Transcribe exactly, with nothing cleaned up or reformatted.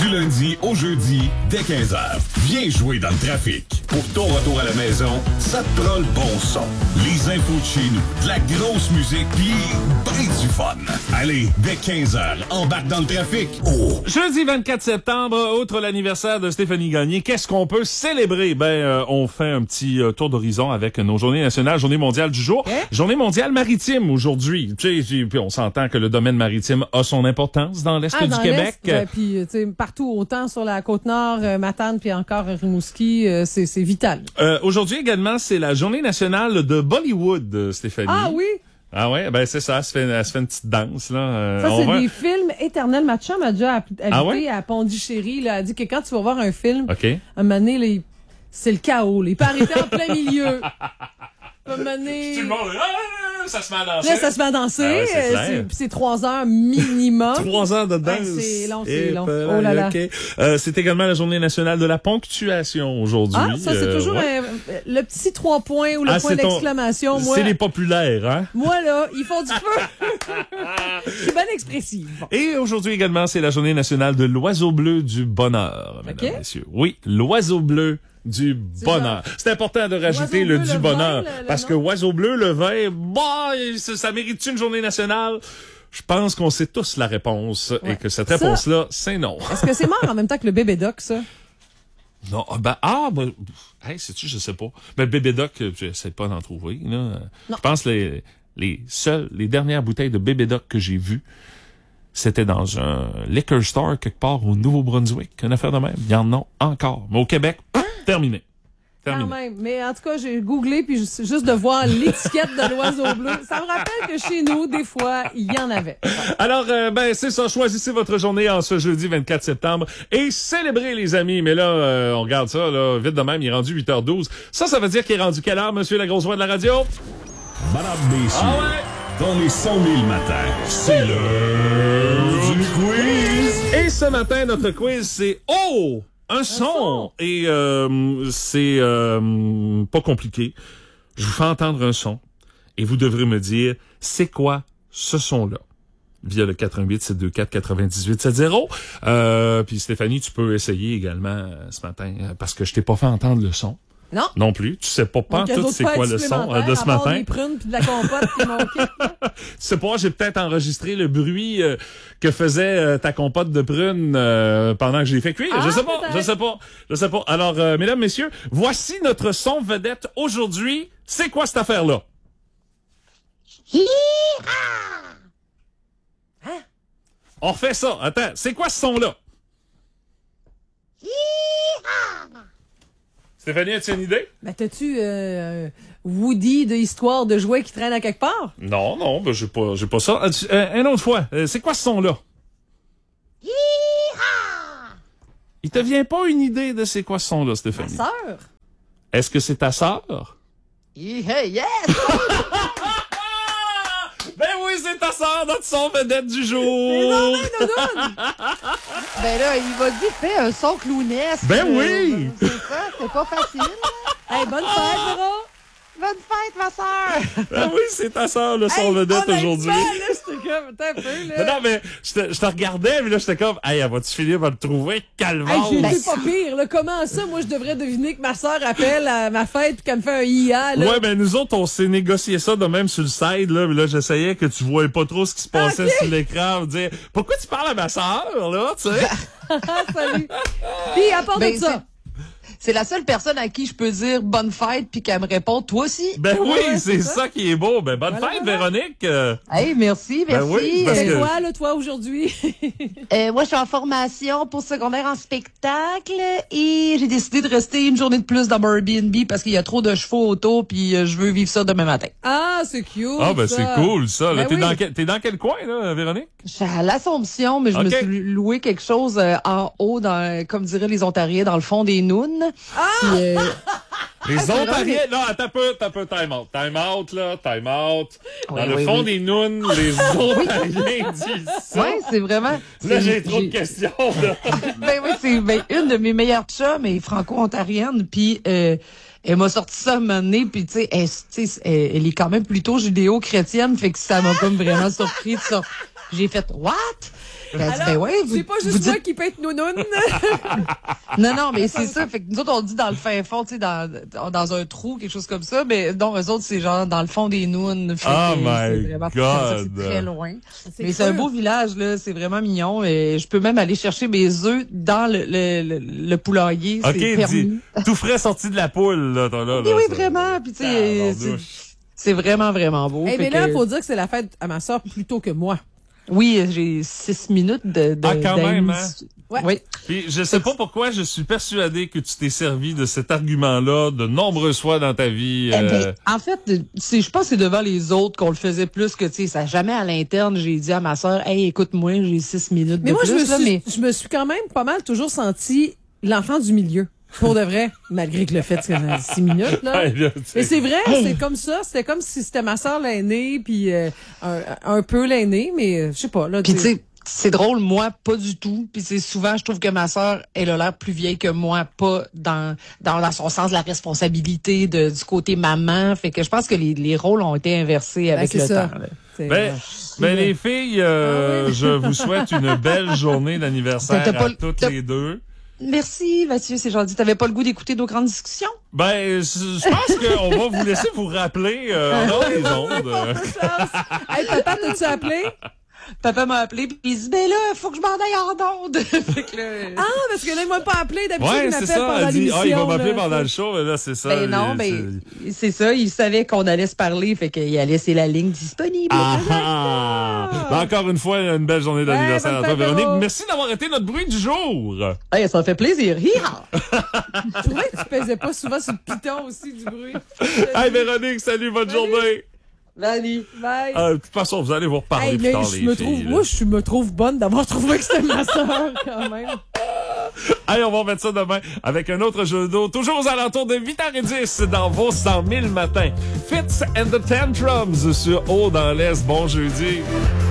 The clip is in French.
Du lundi au jeudi, dès quinze heures. Viens jouer dans le trafic. Pour ton retour à la maison, ça te prend le bon son. Les infos de chez nous, de la grosse musique, pis ben du fun. Allez, dès quinze heures, embarque dans le trafic. Oh! Jeudi vingt-quatre septembre, outre l'anniversaire de Stéphanie Gagné, qu'est-ce qu'on peut célébrer? Ben, euh, on fait un petit euh, tour d'horizon avec nos journées nationales, journée mondiale du jour, okay. journée mondiale maritime aujourd'hui. Tu sais, puis on s'entend que le domaine maritime a son importance dans l'Est ah, du dans Québec. Ouais, puis, tu sais, partout, autant sur la Côte-Nord, euh, Matane, puis encore Rimouski, euh, c'est, c'est vital. Euh, aujourd'hui également, c'est la journée nationale de Bollywood, Stéphanie. Ah oui? Ah ouais, ben c'est ça, elle se fait, elle se fait une petite danse, là. Euh, ça, c'est va... des films éternels. Ma chum a déjà habité ah ouais? à Pondichéry, là. Elle dit que quand tu vas voir un film, okay. un moment donné, là, c'est le chaos, là. Il peut arrêter en plein milieu. Un moment donné... Tout le monde, ah, ça se met à danser. Là, ça se met à danser. Ah ouais, c'est, c'est, c'est trois heures minimum. Trois heures de danse. Ouais, c'est long, c'est Et long. Là, oh là là. Okay. Euh, c'est également la journée nationale de la ponctuation aujourd'hui. Ah, ça, c'est euh, toujours ouais. un, le petit trois points ou le ah, point ton... d'exclamation. Moi, c'est les populaires, hein? Moi, là, ils font du feu. Je suis bien expressive. Bon. Et aujourd'hui également, c'est la journée nationale de l'oiseau bleu du bonheur, mesdames et okay. messieurs. Oui, l'oiseau bleu du c'est bonheur. Ça. C'est important de rajouter le du le bonheur. Vin, le, le parce nom. Que oiseau bleu, le vin, bah, ça, ça mérite-tu une journée nationale? Je pense qu'on sait tous la réponse ouais. et que cette réponse-là, c'est non. Est-ce que c'est mort en même temps que le bébé doc, ça? Non, ben, ah, ben, hey, sais-tu, je sais pas. Mais le bébé doc, j'essaie pas d'en trouver, là. Non. Je pense que les, les seules, les dernières bouteilles de bébé doc que j'ai vues, c'était dans un liquor store quelque part au Nouveau-Brunswick. Une affaire de même. Il y en a encore. Mais au Québec, terminé. Terminé. Quand même. Mais en tout cas, j'ai googlé puis juste, juste de voir l'étiquette de l'oiseau bleu. Ça me rappelle que chez nous, des fois, il y en avait. Alors, euh, ben, c'est ça. Choisissez votre journée en ce jeudi vingt-quatre septembre et célébrez, les amis. Mais là, euh, on regarde ça, là, vite de même. Il est rendu huit heures douze. Ça, ça veut dire qu'il est rendu quelle heure, monsieur la grosse voix de la radio? Madame, messieurs. Ah ouais? Dans les cent mille matins, c'est l'heure du quiz. Et ce matin, notre quiz, c'est « Oh! » Un, un son. son. Et euh, c'est euh, pas compliqué. Je vous fais entendre un son et vous devrez me dire c'est quoi ce son-là via le quatre un huit sept deux quatre quatre-vingt-dix-huit soixante. Euh, puis Stéphanie, tu peux essayer également euh, ce matin parce que je t'ai pas fait entendre le son. Non. Non plus. Tu sais pas pas tout c'est quoi le son euh, de ce matin. Des prunes puis de la compote puis mon kit. Tu sais pas, j'ai peut-être enregistré le bruit euh, que faisait euh, ta compote de prunes euh, pendant que je l'ai fait cuire. Ah, je sais pas, peut-être. je sais pas, je sais pas. Alors, euh, mesdames, messieurs, voici notre son vedette aujourd'hui. C'est quoi cette affaire-là? Hein? On refait ça. Attends, c'est quoi ce son-là? Stéphanie, as-tu une idée? Ben, t'as-tu euh, Woody de Histoire de jouets qui traîne à quelque part? Non, non, ben, j'ai pas, j'ai pas ça. Euh, une autre fois, euh, c'est quoi ce son-là? Hi-ha! Il te vient pas une idée de c'est quoi ce son-là, Stéphanie? Ma sœur? Est-ce que c'est ta sœur? Hey, yes! Ben oui, c'est ta sœur, notre son vedette du jour! Mais non, non, non, non. Ben là, il va dire, fais un son clownesque. Ben oui! C'est ça, c'est pas facile. Hey, bonne fête, Véro! Bonne fête, ma sœur! Ben oui, c'est ta sœur, le son hey, vedette aujourd'hui. Là, j'étais comme, t'as un peu, là. Non, non, mais je te, je te regardais, mais là, j'étais comme, hey, elle va-tu finir par le trouver? Calvaire! Hey, j'ai été pas pire, là. Comment ça, moi, je devrais deviner que ma sœur appelle à ma fête pis qu'elle me fait un I A, là? Ouais, ben, nous autres, on s'est négocié ça de même sur le side, là. Mais là, j'essayais que tu voyais pas trop ce qui se passait okay. sur l'écran. Me dire, pourquoi tu parles à ma sœur, là, tu sais? Salut! Pis, à part ben, de ça. C'est la seule personne à qui je peux dire bonne fête puis qu'elle me répond toi aussi. Ben oui, ouais, c'est, c'est ça. ça qui est beau. Ben bonne voilà, fête voilà. Véronique. Hey, merci, merci. Ben oui, c'est que... quoi là toi aujourd'hui? euh, moi je suis en formation pour secondaire en spectacle et j'ai décidé de rester une journée de plus dans mon Airbnb parce qu'il y a trop de chevaux autour puis euh, je veux vivre ça demain matin. Ah, c'est cute. Ah ben ça. C'est cool ça. Là, ben t'es oui. dans quel t'es dans quel coin là, Véronique? Je suis à l'Assomption, mais je okay. me suis loué quelque chose euh, en haut dans comme diraient les Ontariens dans le fond des nounes. Ah! Puis, euh, Les Ontariens, non, attends un peu, attends un peu, time out, time out, là, time out. Dans oui, le oui, fond oui. des nounes, les Ontariens disent ça. Oui, c'est vraiment. Là, c'est, j'ai trop j'ai... de questions, là. Ben oui, c'est ben, une de mes meilleures chums, elle est franco-ontarienne, puis euh, elle m'a sorti ça un moment donné, puis tu sais, elle, elle, elle est quand même plutôt judéo-chrétienne, fait que ça m'a comme vraiment surpris de ça. J'ai fait, what? Elle a dit, Alors, ben ouais, vous, c'est pas vous juste moi dites... qui peux être nounoune. Non, non, mais c'est ça. Fait que nous autres, on le dit dans le fin fond, tu sais, dans, dans un trou, quelque chose comme ça. Mais non, eux autres, c'est genre dans le fond des nounes. Fait Oh que my c'est vraiment God. ça, c'est très loin. C'est Mais c'est un cool. beau village, là. C'est vraiment mignon. Et je peux même aller chercher mes œufs dans le, le, le, le poulailler. OK, c'est permis. dis, tout frais sorti de la poule, là, toi, là. Oui, là, oui, ça. vraiment. Puis tu sais, Ah, c'est- bordouche. c'est vraiment, vraiment beau. Eh Fait mais là, que- il faut dire que c'est la fête à ma soeur plus tôt que moi. Oui, j'ai six minutes de, de Ah, quand même, hein? Ouais. Oui. Puis je sais pas pourquoi, je suis persuadé que tu t'es servi de cet argument-là de nombreuses fois dans ta vie. Eh euh, ben, en fait, c'est, je pense que c'est devant les autres qu'on le faisait plus que, tu sais, ça jamais à l'interne, j'ai dit à ma sœur, hey, écoute-moi, j'ai six minutes Mais de moi, plus, je me là, suis, mais je me suis quand même pas mal toujours senti l'enfant du milieu. Pour de vrai. Malgré que le fait que c'est six minutes, là. ouais, là, tu sais. Mais c'est vrai, Hey. c'est comme ça. C'était comme si c'était ma sœur l'aînée, puis euh, un, un peu l'aînée, mais euh, je sais pas. Là, puis tu t'sais- sais, c'est drôle, moi, pas du tout. Puis c'est souvent, je trouve que ma sœur, elle a l'air plus vieille que moi, pas dans dans, dans son sens de la responsabilité de, du côté maman. Fait que je pense que les, les rôles ont été inversés avec c'est le ça. temps. Là. c'est- Ben, ben les filles, euh, Ah oui. je vous souhaite une belle journée d'anniversaire T'as pas à le- toutes t'as- les deux. Merci, Mathieu, c'est gentil. T'avais pas le goût d'écouter nos grandes discussions? Ben, je je pense qu'on va vous laisser vous rappeler euh, en dehors des ondes. Hey, papa, t'as-tu appelé? Papa m'a appelé puis il dit, ben là, faut que je m'en aille en onde. Fait que là, Ah, parce que là, il m'a pas appelé. D'habitude, Ouais, il c'est m'appelle ça. pendant Elle dit, l'émission. ah, il va m'appeler là. pendant le show, mais là, c'est ça. ben non, il- ben c'est- c'est ça, il savait qu'on allait se parler, fait qu'il a laissé la ligne disponible. Ah, ah. Ben, encore une fois, une belle journée d'anniversaire Ouais, à toi, bonne fête, Véronique. Véro. Merci d'avoir été notre bruit du jour. Hey, ça me fait plaisir. Hi-ha! Je trouvais que tu pesais pas souvent sur le piton aussi du bruit. Hey, Véronique, salut, bonne Salut. journée. Salut. Bye. Euh, de toute façon, vous allez vous reparler Hey, plus mais tard, je les me filles, trouve, là. moi, je me trouve bonne d'avoir trouvé que c'était ma soeur, quand même. Allez, on va remettre ça demain avec un autre jeu d'eau, toujours aux alentours de huit heures dix dans vos cent mille matins. Fitz and the Tantrums sur Haut dans l'Est. Bon jeudi.